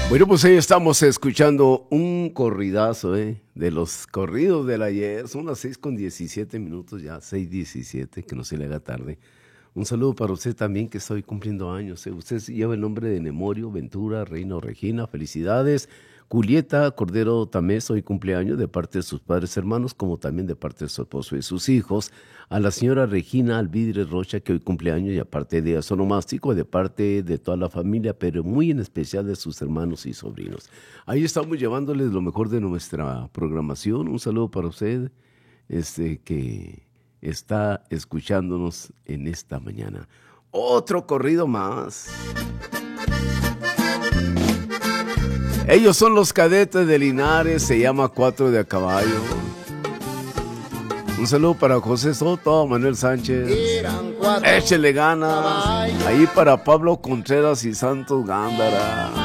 Bueno, pues ahí estamos escuchando un corridazo, de los corridos del ayer. Son las 6:17 ya, 6:17, que no se le haga tarde. Un saludo para usted también, que estoy cumpliendo años. Usted lleva el nombre de Nemorio, Ventura, Reina o Regina. Felicidades. Julieta Cordero Tamés, hoy cumpleaños de parte de sus padres hermanos, como también de parte de su esposo y sus hijos. A la señora Regina Alvidre Rocha, que hoy cumpleaños, y aparte de su onomástico, de parte de toda la familia, pero muy en especial de sus hermanos y sobrinos. Ahí estamos llevándoles lo mejor de nuestra programación. Un saludo para usted, que está escuchándonos en esta mañana. Otro corrido más. Ellos son los Cadetes de Linares, se llama Cuatro de a Caballo. Un saludo para José Soto, Manuel Sánchez. Échele ganas. Ahí para Pablo Contreras y Santos Gándara.